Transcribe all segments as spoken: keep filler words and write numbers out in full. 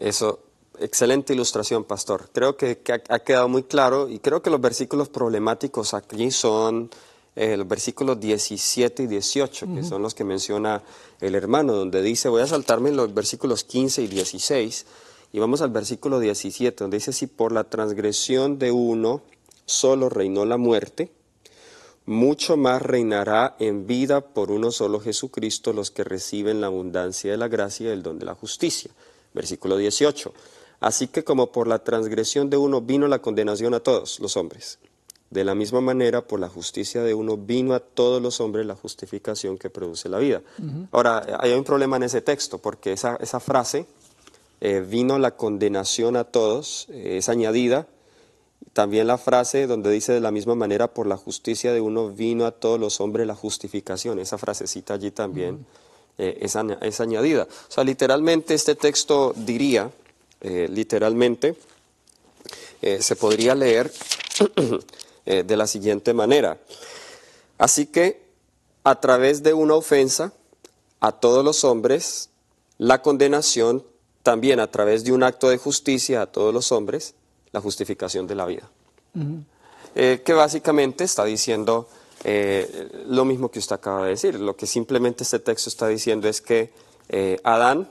Eso, excelente ilustración, pastor. Creo que, que ha, ha quedado muy claro y creo que los versículos problemáticos aquí son eh, los versículos diecisiete y dieciocho, uh-huh. que son los que menciona el hermano, donde dice, voy a saltarme los versículos quince y dieciséis y vamos al versículo diecisiete, donde dice, si por la transgresión de uno solo reinó la muerte, mucho más reinará en vida por uno solo Jesucristo los que reciben la abundancia de la gracia y el don de la justicia. Versículo dieciocho. Así que como por la transgresión de uno vino la condenación a todos los hombres, de la misma manera por la justicia de uno vino a todos los hombres la justificación que produce la vida. Uh-huh. Ahora, hay un problema en ese texto, porque esa, esa frase, eh, vino la condenación a todos, eh, es añadida. También la frase donde dice de la misma manera por la justicia de uno vino a todos los hombres la justificación, esa frasecita allí también uh-huh. eh, es, añ- es añadida. O sea, literalmente este texto diría, eh, literalmente, eh, se podría leer eh, de la siguiente manera. Así que a través de una ofensa a todos los hombres, la condenación también a través de un acto de justicia a todos los hombres, la justificación de la vida. Uh-huh. Eh, que básicamente está diciendo eh, lo mismo que usted acaba de decir. Lo que simplemente este texto está diciendo es que eh, Adán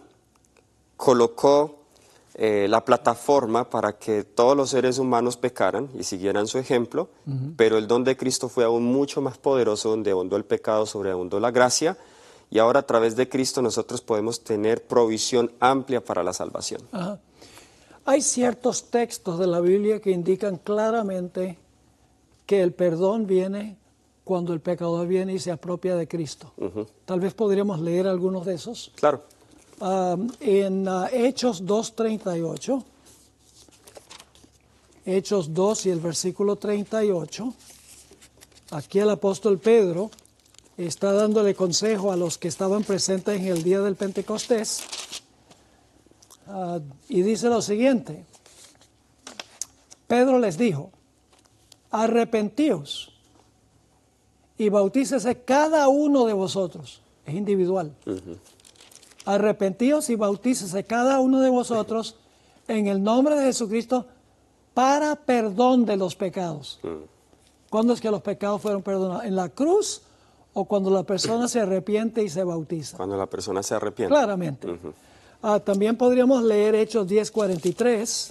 colocó eh, la plataforma para que todos los seres humanos pecaran y siguieran su ejemplo, uh-huh. pero el don de Cristo fue aún mucho más poderoso, donde abundó el pecado, sobreabundó la gracia, y ahora a través de Cristo nosotros podemos tener provisión amplia para la salvación. Uh-huh. Hay ciertos textos de la Biblia que indican claramente que el perdón viene cuando el pecador viene y se apropia de Cristo. Uh-huh. Tal vez podríamos leer algunos de esos. Claro. Um, en uh, Hechos dos treinta y ocho, Hechos dos y el versículo treinta y ocho, aquí el apóstol Pedro está dándole consejo a los que estaban presentes en el día del Pentecostés. Uh, y dice lo siguiente, Pedro les dijo, arrepentíos y bautícese cada uno de vosotros, es individual, uh-huh. arrepentíos y bautícese cada uno de vosotros en el nombre de Jesucristo para perdón de los pecados. Uh-huh. ¿Cuándo es que los pecados fueron perdonados? ¿En la cruz o cuando la persona se arrepiente y se bautiza? Cuando la persona se arrepiente. Claramente. Uh-huh. Ah, también podríamos leer Hechos diez cuarenta y tres.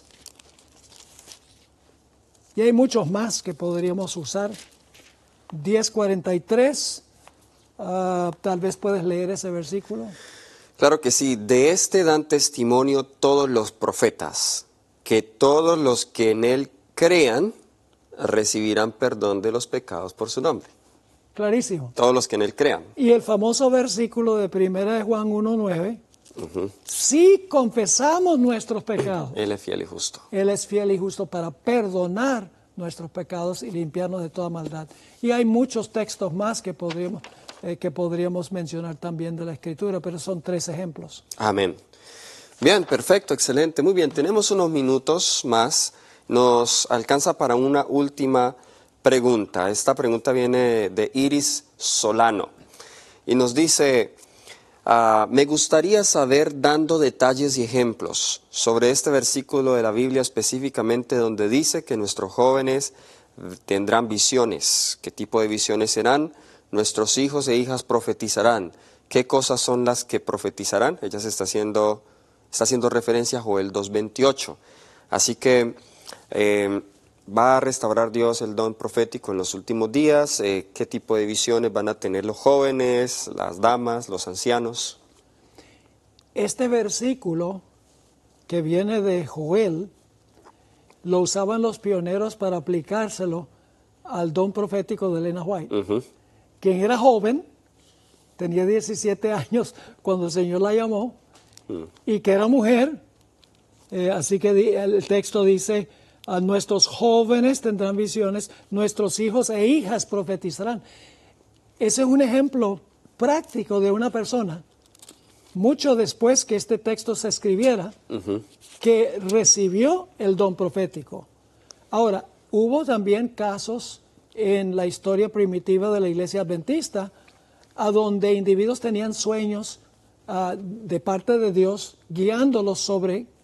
Y hay muchos más que podríamos usar. diez cuarenta y tres. Uh, tal vez puedes leer ese versículo. Claro que sí. De este dan testimonio todos los profetas, que todos los que en él crean recibirán perdón de los pecados por su nombre. Clarísimo. Todos los que en él crean. Y el famoso versículo de primera de Juan uno nueve. Uh-huh. Si confesamos nuestros pecados, Él es fiel y justo. Él es fiel y justo para perdonar nuestros pecados y limpiarnos de toda maldad. Y hay muchos textos más que podríamos, eh, que podríamos mencionar también de la Escritura, pero son tres ejemplos. Amén. Bien, perfecto, excelente. Muy bien, tenemos unos minutos más. Nos alcanza para una última pregunta. Esta pregunta viene de Iris Solano y nos dice... Uh, me gustaría saber, dando detalles y ejemplos sobre este versículo de la Biblia específicamente donde dice que nuestros jóvenes tendrán visiones. ¿Qué tipo de visiones serán? Nuestros hijos e hijas profetizarán. ¿Qué cosas son las que profetizarán? Ella se está haciendo, está haciendo referencia a Joel dos veintiocho. Así que eh, va a restaurar Dios el don profético en los últimos días. Eh, ¿Qué tipo de visiones van a tener los jóvenes, las damas, los ancianos? Este versículo que viene de Joel lo usaban los pioneros para aplicárselo al don profético de Elena White, uh-huh. quien era joven, tenía diecisiete años cuando el Señor la llamó, uh-huh. y que era mujer. Eh, así que el texto dice... A nuestros jóvenes tendrán visiones, nuestros hijos e hijas profetizarán. Ese es un ejemplo práctico de una persona, mucho después que este texto se escribiera, uh-huh. que recibió el don profético. Ahora, hubo también casos en la historia primitiva de la Iglesia Adventista, a donde individuos tenían sueños uh, de parte de Dios, guiándolos sobre